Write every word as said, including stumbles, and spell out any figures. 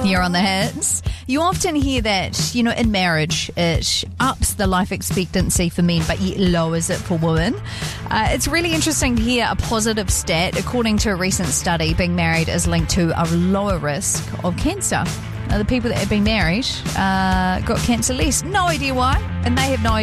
You're on the hits. You often hear that, you know, in marriage, it ups the life expectancy for men, but yet lowers it for women. Uh, it's really interesting to hear a positive stat. According to a recent study, being married is linked to a lower risk of cancer. Now, the people that have been married uh, got cancer less. No idea why, and they have no idea